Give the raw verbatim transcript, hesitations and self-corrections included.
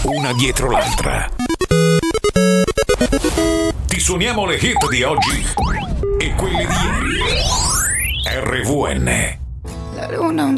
una dietro l'altra. Ti suoniamo le hit di oggi e quelle di ieri. R V N. La luna un